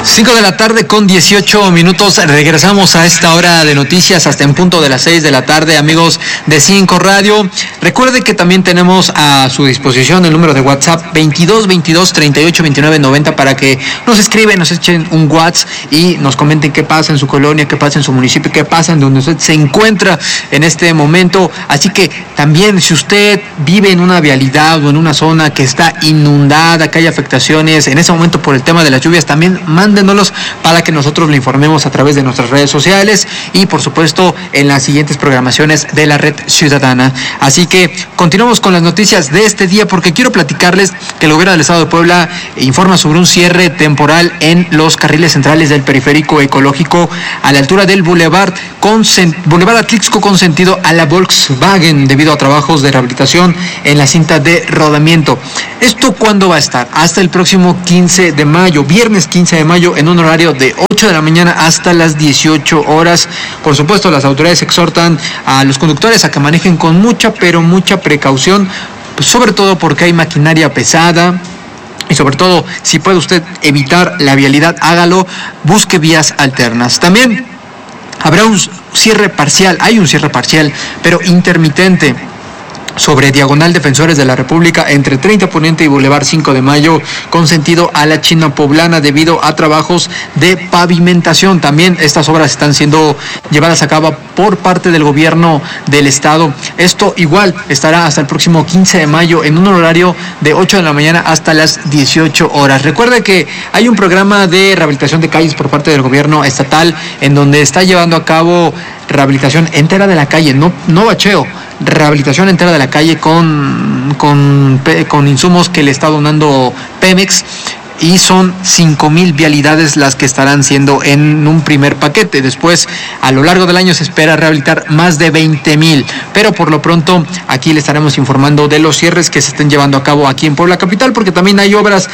5 de la tarde con 18 minutos. Regresamos a esta hora de noticias hasta en punto de las 6 de la tarde, amigos de 5 Radio. Recuerde que también tenemos a su disposición el número de WhatsApp 22 22 38 29 90 para que nos escriben, nos echen un WhatsApp y nos comenten qué pasa en su colonia, qué pasa en su municipio, qué pasa en donde usted se encuentra en este momento. Así que también, si usted vive en una vialidad o en una zona que está inundada, que hay afectaciones en ese momento por el tema de las lluvias, también mándenoslos para que nosotros le informemos a través de nuestras redes sociales y por supuesto en las siguientes programaciones de la Red Ciudadana. Así que continuamos con las noticias de este día, porque quiero platicarles que el gobierno del estado de Puebla informa sobre un cierre temporal en los carriles centrales del periférico ecológico a la altura del Boulevard Atlixco con sentido a la Volkswagen debido a trabajos de rehabilitación en la cinta de rodamiento. ¿Esto cuándo va a estar? Hasta el próximo 15 de mayo, viernes 15 de mayo, en un horario de 8 de la mañana hasta las 18 horas. Por supuesto, las autoridades exhortan a los conductores a que manejen con mucha, pero mucha precaución, sobre todo porque hay maquinaria pesada. Y sobre todo, si puede usted evitar la vialidad, hágalo, busque vías alternas. También habrá un cierre parcial, hay un cierre parcial, pero intermitente, sobre Diagonal Defensores de la República entre 30 Poniente y Boulevard 5 de Mayo con sentido a la China Poblana debido a trabajos de pavimentación. También estas obras están siendo llevadas a cabo por parte del gobierno del estado. Esto igual estará hasta el próximo 15 de mayo en un horario de 8 de la mañana hasta las 18 horas. Recuerde que hay un programa de rehabilitación de calles por parte del gobierno estatal en donde está llevando a cabo rehabilitación entera de la calle, no bacheo, rehabilitación entera de la calle con insumos que le está donando Pemex, y son 5,000 vialidades las que estarán siendo en un primer paquete. Después, a lo largo del año se espera rehabilitar más de 20,000, pero por lo pronto aquí le estaremos informando de los cierres que se estén llevando a cabo aquí en Puebla Capital, porque también hay obras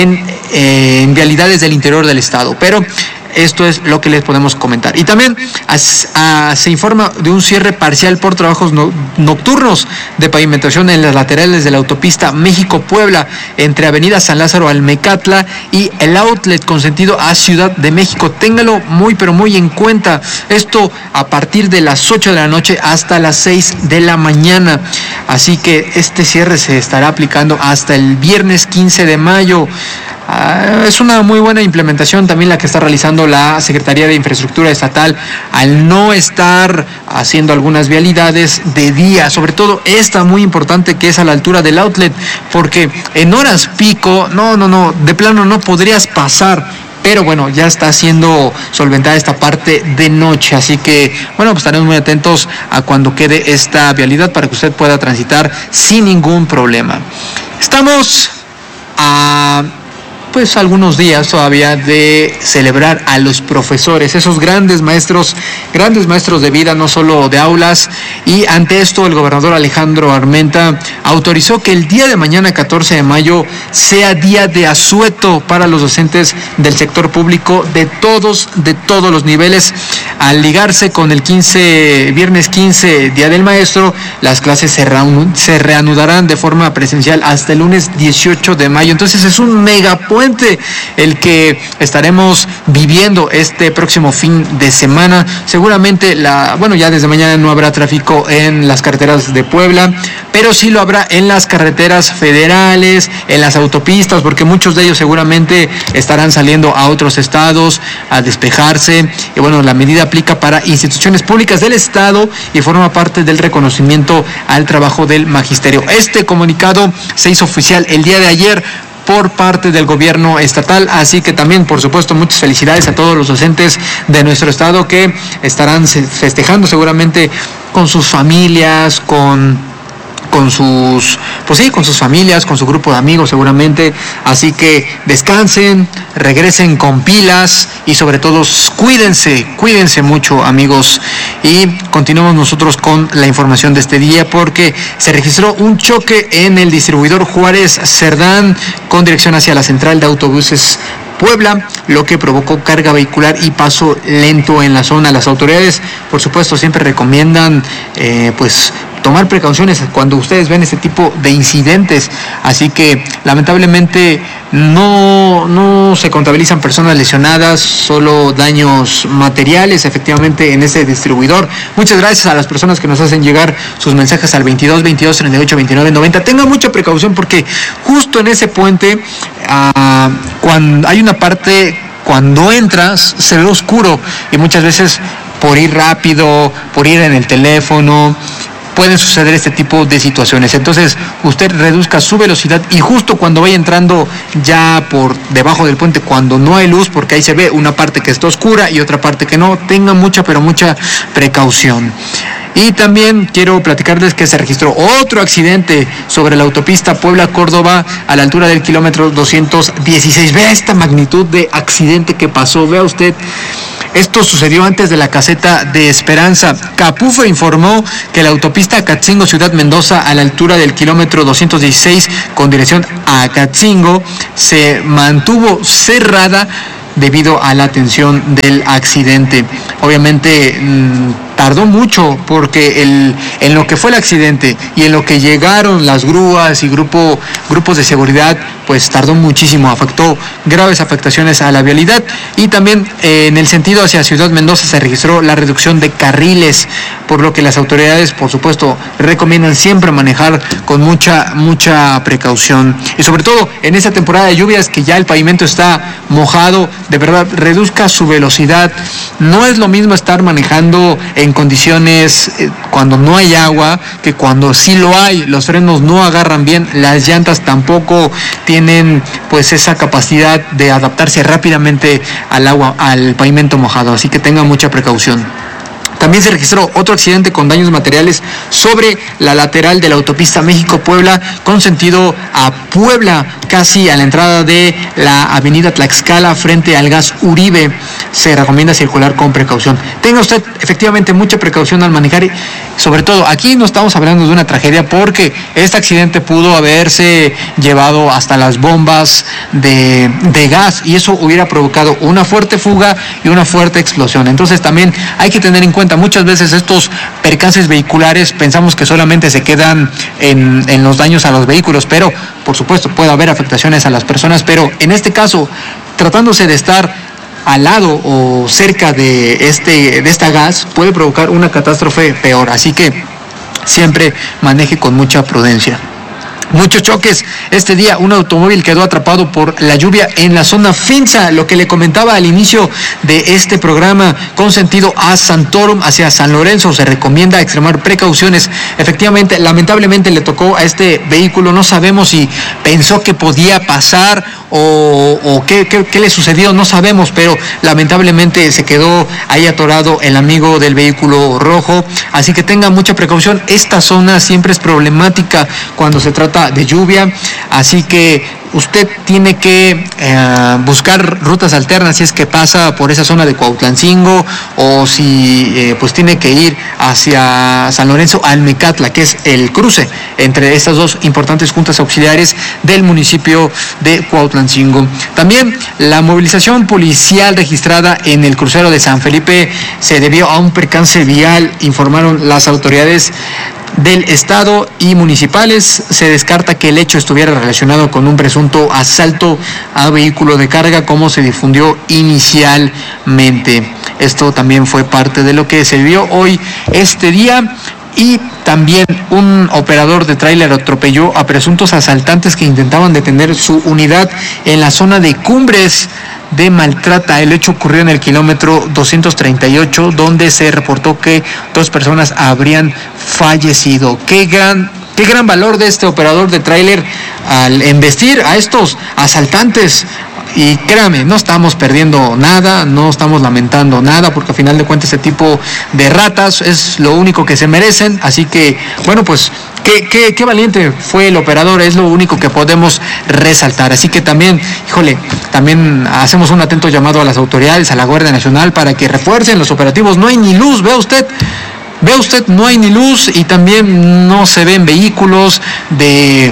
en vialidades del interior del estado, pero esto es lo que les podemos comentar. Y también se informa de un cierre parcial por trabajos nocturnos de pavimentación en las laterales de la autopista México-Puebla entre Avenida San Lázaro Almecatla y el outlet con sentido a Ciudad de México. Téngalo muy pero muy en cuenta. Esto a partir de las 8 de la noche hasta las 6 de la mañana. Así que este cierre se estará aplicando hasta el viernes 15 de mayo. Es una muy buena implementación también la que está realizando la Secretaría de Infraestructura Estatal al no estar haciendo algunas vialidades de día, sobre todo esta muy importante que es a la altura del outlet, porque en horas pico, de plano no podrías pasar. Pero bueno, ya está siendo solventada esta parte de noche, así que bueno, pues estaremos muy atentos a cuando quede esta vialidad para que usted pueda transitar sin ningún problema. Estamos pues algunos días todavía de celebrar a los profesores, esos grandes maestros de vida, no solo de aulas, y ante esto el gobernador Alejandro Armenta autorizó que el día de mañana, 14 de mayo, sea día de asueto para los docentes del sector público de todos los niveles. Al ligarse con el viernes 15, Día del Maestro, las clases se reanudarán de forma presencial hasta el lunes 18 de mayo. Entonces es un megapuente el que estaremos viviendo este próximo fin de semana. Seguramente ya desde mañana no habrá tráfico en las carreteras de Puebla, pero sí lo habrá en las carreteras federales, en las autopistas, porque muchos de ellos seguramente estarán saliendo a otros estados a despejarse. Y bueno, la medida aplica para instituciones públicas del estado y forma parte del reconocimiento al trabajo del magisterio. Este comunicado se hizo oficial el día de ayer por parte del gobierno estatal, así que también, por supuesto, muchas felicidades a todos los docentes de nuestro estado que estarán festejando seguramente con sus familias, con sus familias, con su grupo de amigos seguramente. Así que descansen, regresen con pilas y sobre todo cuídense mucho, amigos. Y continuamos nosotros con la información de este día, porque se registró un choque en el distribuidor Juárez Cerdán con dirección hacia la central de autobuses Puebla, lo que provocó carga vehicular y paso lento en la zona. Las autoridades, por supuesto, siempre recomiendan tomar precauciones cuando ustedes ven este tipo de incidentes. Así que lamentablemente no se contabilizan personas lesionadas, solo daños materiales efectivamente en ese distribuidor. Muchas gracias a las personas que nos hacen llegar sus mensajes al 22 22 38 29 90. Tengan mucha precaución porque justo en ese puente, cuando hay una parte, cuando entras se ve oscuro y muchas veces por ir rápido, por ir en el teléfono, pueden suceder este tipo de situaciones. Entonces usted reduzca su velocidad y justo cuando vaya entrando ya por debajo del puente, cuando no hay luz, porque ahí se ve una parte que está oscura y otra parte que no, tenga mucha precaución. Y también quiero platicarles que se registró otro accidente sobre la autopista Puebla-Córdoba a la altura del kilómetro 216. Vea esta magnitud de accidente que pasó, vea usted. Esto sucedió antes de la caseta de Esperanza. Capufe informó que la autopista Acatzingo-Ciudad Mendoza a la altura del kilómetro 216 con dirección a Acatzingo se mantuvo cerrada debido a la atención del accidente. Obviamente tardó mucho porque en lo que fue el accidente y en lo que llegaron las grúas y grupos de seguridad, pues tardó muchísimo, afectó graves afectaciones a la vialidad. Y también en el sentido hacia Ciudad Mendoza se registró la reducción de carriles, por lo que las autoridades, por supuesto, recomiendan siempre manejar con mucha precaución. Y sobre todo en esta temporada de lluvias que ya el pavimento está mojado, de verdad reduzca su velocidad. No es lo mismo estar manejando en condiciones cuando no hay agua que cuando sí lo hay. Los frenos no agarran bien, las llantas tampoco tienen pues esa capacidad de adaptarse rápidamente al agua, al pavimento mojado, así que tengan mucha precaución. También se registró otro accidente con daños materiales sobre la lateral de la autopista México-Puebla con sentido a Puebla, casi a la entrada de la avenida Tlaxcala frente al gas Uribe. Se recomienda circular con precaución. Tenga usted efectivamente mucha precaución al manejar y sobre todo aquí no estamos hablando de una tragedia porque este accidente pudo haberse llevado hasta las bombas de gas y eso hubiera provocado una fuerte fuga y una fuerte explosión. Entonces también hay que tener en cuenta, muchas veces estos percances vehiculares pensamos que solamente se quedan en los daños a los vehículos, pero por supuesto puede haber afectaciones a las personas, pero en este caso, tratándose de estar al lado o cerca de esta gas, puede provocar una catástrofe peor, así que siempre maneje con mucha prudencia. Muchos choques. Este día un automóvil quedó atrapado por la lluvia en la zona Finza, lo que le comentaba al inicio de este programa, con sentido a Santorum hacia San Lorenzo. Se recomienda extremar precauciones. Efectivamente, lamentablemente le tocó a este vehículo, no sabemos si pensó que podía pasar o qué le sucedió, no sabemos, pero lamentablemente se quedó ahí atorado el amigo del vehículo rojo, así que tenga mucha precaución. Esta zona siempre es problemática cuando se trata de lluvia, así que usted tiene que buscar rutas alternas si es que pasa por esa zona de Cuautlancingo o si pues tiene que ir hacia San Lorenzo al Mecatla, que es el cruce entre estas dos importantes juntas auxiliares del municipio de Cuautlancingo. También la movilización policial registrada en el crucero de San Felipe se debió a un percance vial, informaron las autoridades del estado y municipales. Se descarta que el hecho estuviera relacionado con un presunto asalto a vehículo de carga, como se difundió inicialmente. Esto también fue parte de lo que se vio hoy este día. Y también un operador de tráiler atropelló a presuntos asaltantes que intentaban detener su unidad en la zona de Cumbres de Maltrata. El hecho ocurrió en el kilómetro 238, donde se reportó que 2 personas habrían fallecido. Qué gran valor de este operador de tráiler al embestir a estos asaltantes. Y créame, no estamos perdiendo nada, no estamos lamentando nada, porque al final de cuentas este tipo de ratas es lo único que se merecen. Así que, bueno, pues qué valiente fue el operador, es lo único que podemos resaltar. Así que también, también hacemos un atento llamado a las autoridades, a la Guardia Nacional, para que refuercen los operativos. No hay ni luz, vea usted, no hay ni luz y también no se ven vehículos de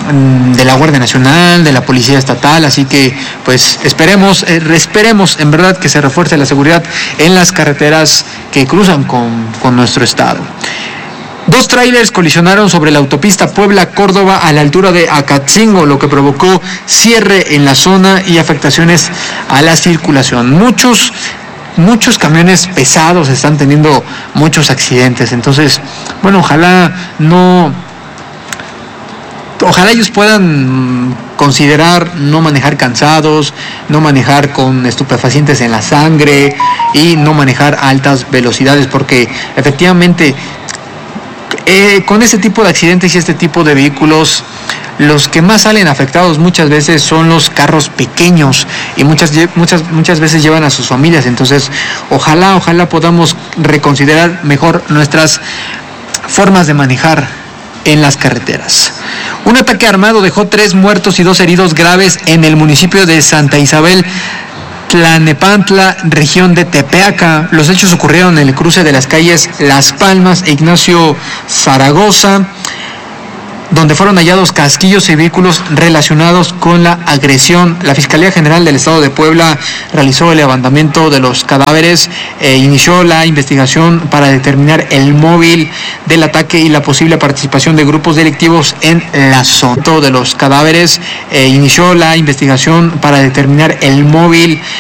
la Guardia Nacional, de la Policía Estatal, así que pues esperemos en verdad que se refuerce la seguridad en las carreteras que cruzan con nuestro estado. Dos trailers colisionaron sobre la autopista Puebla-Córdoba a la altura de Acatzingo, lo que provocó cierre en la zona y afectaciones a la circulación. Muchos camiones pesados están teniendo muchos accidentes. Entonces, bueno, ojalá ellos puedan considerar no manejar cansados, no manejar con estupefacientes en la sangre y no manejar a altas velocidades, porque efectivamente con ese tipo de accidentes y este tipo de vehículos, los que más salen afectados muchas veces son los carros pequeños y muchas veces llevan a sus familias. Entonces, ojalá podamos reconsiderar mejor nuestras formas de manejar en las carreteras. Un ataque armado dejó 3 muertos y 2 heridos graves en el municipio de Santa Isabel, Tlalnepantla, región de Tepeaca. Los hechos ocurrieron en el cruce de las calles Las Palmas e Ignacio Zaragoza, donde fueron hallados casquillos y vehículos relacionados con la agresión. La Fiscalía General del Estado de Puebla realizó el levantamiento de los cadáveres e inició la investigación para determinar el móvil del ataque y la posible participación de grupos delictivos en la zona. De los cadáveres inició la investigación para determinar el móvil